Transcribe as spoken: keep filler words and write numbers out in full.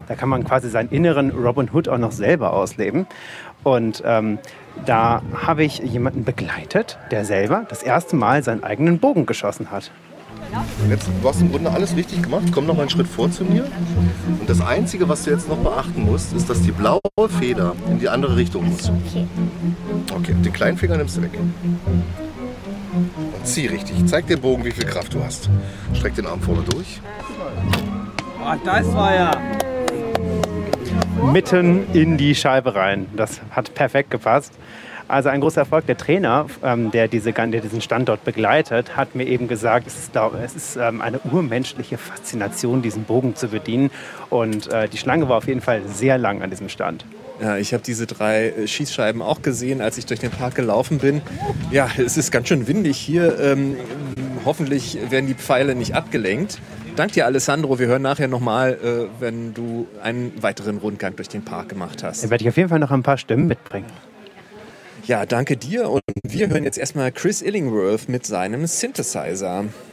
Da kann man quasi seinen inneren Robin Hood auch noch selber ausleben. Und ähm, da habe ich jemanden begleitet, der selber das erste Mal seinen eigenen Bogen geschossen hat. Jetzt, du hast im Grunde alles richtig gemacht. Komm noch mal einen Schritt vor zu mir. Und das Einzige, was du jetzt noch beachten musst, ist, dass die blaue Feder in die andere Richtung muss. Okay. Okay, den kleinen Finger nimmst du weg. Und zieh richtig. Zeig dem Bogen, wie viel Kraft du hast. Streck den Arm vorne durch. Oh, das war ja... Mitten in die Scheibe rein. Das hat perfekt gepasst. Also ein großer Erfolg. Der Trainer, ähm, der, diese, der diesen Standort begleitet, hat mir eben gesagt, es ist, es ist ähm, eine urmenschliche Faszination, diesen Bogen zu bedienen. Und äh, die Schlange war auf jeden Fall sehr lang an diesem Stand. Ja, ich habe diese drei Schießscheiben auch gesehen, als ich durch den Park gelaufen bin. Ja, es ist ganz schön windig hier. Ähm, hoffentlich werden die Pfeile nicht abgelenkt. Danke dir, Alessandro. Wir hören nachher nochmal, äh, wenn du einen weiteren Rundgang durch den Park gemacht hast. Dann werde ich auf jeden Fall noch ein paar Stimmen mitbringen. Ja, danke dir. Und wir hören jetzt erstmal Chris Illingworth mit seinem Synthesizer.